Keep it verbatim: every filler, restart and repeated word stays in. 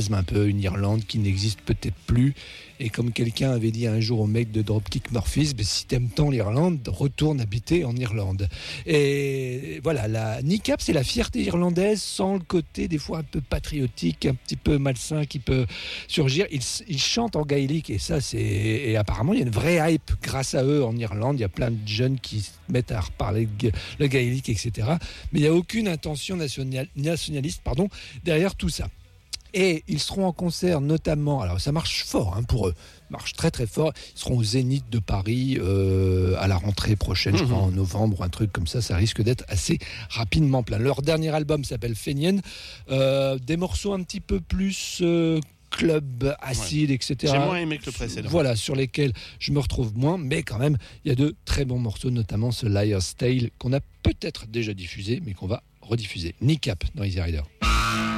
fantasme un peu une Irlande qui n'existe peut-être plus. Et comme quelqu'un avait dit un jour au mec de Dropkick Murphys, ben, si t'aimes tant l'Irlande, retourne habiter en Irlande. Et voilà, la Kneecap, c'est la fierté irlandaise sans le côté des fois un peu patriotique, un petit peu malsain qui peut surgir. Ils, ils chantent en gaélique et ça, c'est... Et apparemment, il y a une vraie hype grâce à eux en Irlande. Il y a plein de jeunes qui se mettent à reparler le gaélique, et cetera. Mais il n'y a aucune intention national... nationaliste pardon, derrière tout ça. Et ils seront en concert notamment, alors ça marche fort hein, pour eux, marche très très fort, ils seront au Zénith de Paris euh, à la rentrée prochaine, mmh. je crois en novembre, un truc comme ça, ça risque d'être assez rapidement plein. Leur dernier album s'appelle Fenian, euh, des morceaux un petit peu plus... Euh, club, acide, ouais. et cetera. J'ai moins aimé que le précédent. Voilà, sur lesquels je me retrouve moins, mais quand même, il y a de très bons morceaux, notamment ce Liar's Tale, qu'on a peut-être déjà diffusé, mais qu'on va rediffuser. Kneecap dans Easy Rider.